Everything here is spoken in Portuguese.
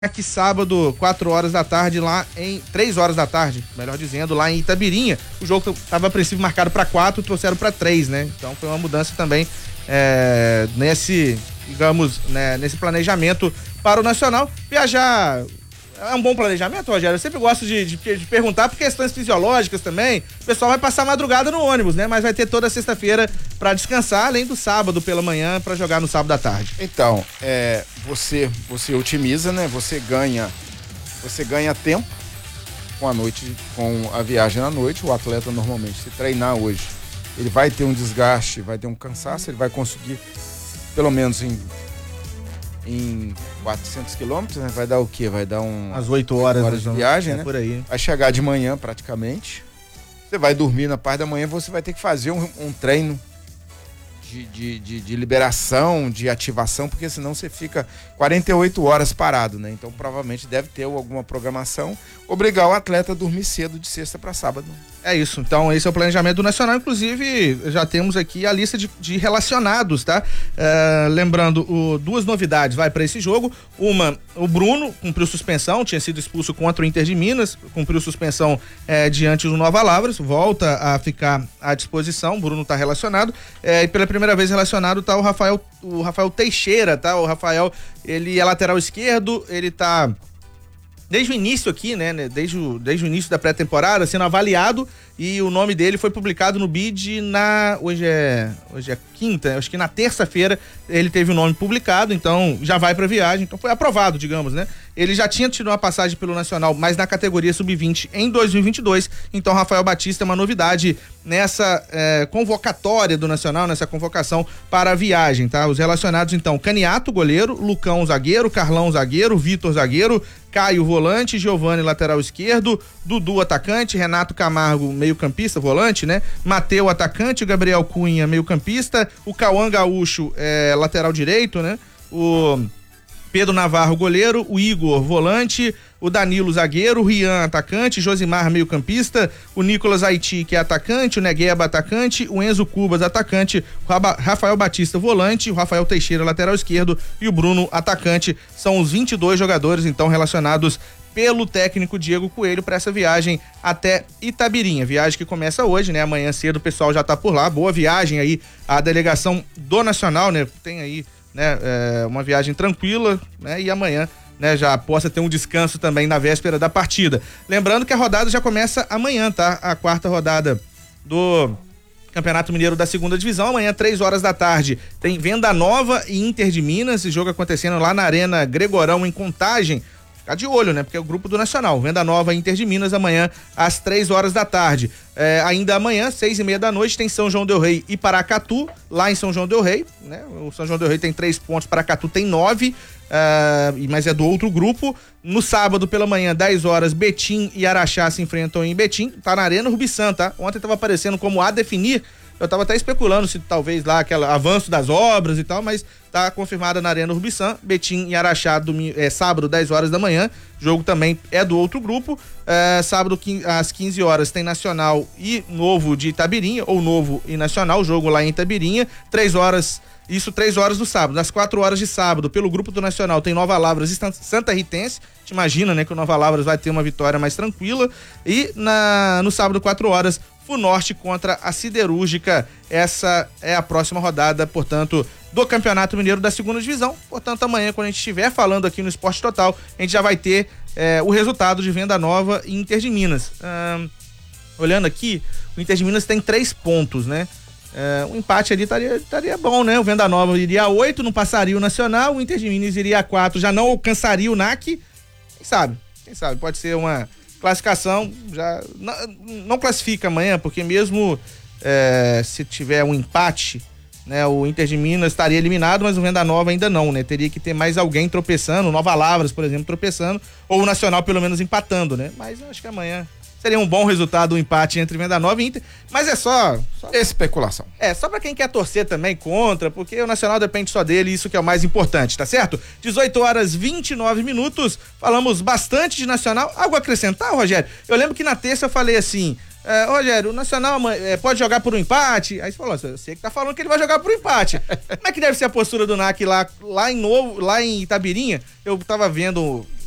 Aqui sábado, 4 horas da tarde, lá em 3 horas da tarde, melhor dizendo, lá em Itabirinha. O jogo estava a princípio marcado para 4, trouxeram para 3, né? Então foi uma mudança também nesse planejamento para o Nacional. Viajar é um bom planejamento, Rogério? Eu sempre gosto de perguntar por questões fisiológicas também. O pessoal vai passar a madrugada no ônibus, né? Mas vai ter toda sexta-feira para descansar, além do sábado pela manhã para jogar no sábado à tarde. Então, você otimiza, né? Você ganha tempo com a viagem à noite. O atleta normalmente, se treinar hoje, ele vai ter um desgaste, vai ter um cansaço, ele vai conseguir pelo menos em 400 quilômetros, né? Vai dar o quê? Vai dar umas 8 horas de viagem, né? Por aí. Vai chegar de manhã praticamente. Você vai dormir na parte da manhã, você vai ter que fazer um treino de liberação, de ativação, porque senão você fica 48 horas parado, né? Então provavelmente deve ter alguma programação, obrigar o atleta a dormir cedo de sexta para sábado. É isso, então esse é o planejamento do Nacional, inclusive já temos aqui a lista de relacionados, tá? Lembrando, duas novidades vai para esse jogo. Uma, o Bruno cumpriu suspensão, tinha sido expulso contra o Inter de Minas, cumpriu suspensão diante do Nova Lavras, volta a ficar à disposição, o Bruno tá relacionado, e pela primeira vez relacionado tá o Rafael Teixeira, tá? O Rafael, ele é lateral esquerdo, ele tá desde o início aqui, né? Desde o início da pré-temporada, sendo avaliado, e o nome dele foi publicado no BID hoje é quinta, acho que na terça-feira ele teve o nome publicado, então já vai pra viagem, então foi aprovado, digamos, né? Ele já tinha tido uma passagem pelo Nacional, mas na categoria sub-20 em 2022, então Rafael Batista é uma novidade nessa convocatória do Nacional, nessa convocação para a viagem, tá? Os relacionados, então, Caniato, goleiro, Lucão, zagueiro, Carlão, zagueiro, Vitor, zagueiro, Caio, volante, Giovani, lateral esquerdo, Dudu, atacante, Renato Camargo, meio-campista, volante, né? Mateu, atacante, Gabriel Cunha, meio-campista, o Cauã Gaúcho, lateral direito, né? O Pedro Navarro, goleiro, o Igor, volante, o Danilo, zagueiro, o Rian, atacante, Josimar, meio-campista, o Nicolas Haiti, que é atacante, o Negueba, atacante, o Enzo Cubas, atacante, o Rafael Batista, volante, o Rafael Teixeira, lateral esquerdo, e o Bruno, atacante. São os 22 jogadores, então, relacionados pelo técnico Diego Coelho para essa viagem até Itabirinha. Viagem que começa hoje, né? Amanhã cedo o pessoal já tá por lá. Boa viagem aí, a delegação do Nacional, né? Tem aí, né? Uma viagem tranquila, né? E amanhã, né? Já possa ter um descanso também na véspera da partida. Lembrando que a rodada já começa amanhã, tá? A quarta rodada do Campeonato Mineiro da segunda divisão, amanhã 3 horas da tarde tem Venda Nova e Inter de Minas, esse jogo acontecendo lá na Arena Gregorão, em Contagem. Ficar de olho, né? Porque é o grupo do Nacional. Venda Nova, Inter de Minas, amanhã às 3 horas da tarde. Ainda amanhã, 6:30 da noite, tem São João del Rei e Paracatu, lá em São João del Rei, né? O São João del Rei tem 3 pontos, Paracatu tem 9, mas é do outro grupo. No sábado pela manhã, 10 horas, Betim e Araxá se enfrentam em Betim, tá na Arena Rubiçan, tá? Ontem tava aparecendo como a definir. Eu tava até especulando se talvez lá aquele avanço das obras e tal, mas tá confirmada na Arena Rubiçan, Betim e Araxá, sábado, 10 horas da manhã. Jogo também é do outro grupo. Sábado, às 15 horas, tem Nacional e Novo de Itabirinha, ou Novo e Nacional, jogo lá em Itabirinha. 3 horas do sábado. Às 4 horas de sábado, pelo grupo do Nacional, tem Nova Lavras e Santa Ritense. Te imagina, né, que o Nova Lavras vai ter uma vitória mais tranquila. E no sábado, 4 horas, Funorte contra a Siderúrgica. Essa é a próxima rodada, portanto, do Campeonato Mineiro da segunda divisão. Portanto, amanhã, quando a gente estiver falando aqui no Esporte Total, a gente já vai ter o resultado de Venda Nova e Inter de Minas. Olhando aqui, o Inter de Minas tem 3 pontos, né? Um empate ali estaria bom, né? O Venda Nova iria a 8, não passaria o Nacional, o Inter de Minas iria a 4, já não alcançaria o NAC. Quem sabe, pode ser uma classificação, já não classifica amanhã, porque mesmo se tiver um empate, né, o Inter de Minas estaria eliminado, mas o Venda Nova ainda não, né? Teria que ter mais alguém tropeçando, o Nova Lavras, por exemplo, tropeçando, ou o Nacional pelo menos empatando, né? Mas eu acho que amanhã seria um bom resultado, um empate entre Venda Nova e Inter, mas é só especulação. Só pra quem quer torcer também contra, porque o Nacional depende só dele, isso que é o mais importante, tá certo? 18 horas 29 minutos, falamos bastante de Nacional. Algo a acrescentar, Rogério? Eu lembro que na terça eu falei assim, Rogério, o Nacional pode jogar por um empate? Aí você falou, você que tá falando que ele vai jogar por um empate. Como é que deve ser a postura do NAC lá em Itabirinha? Eu tava vendo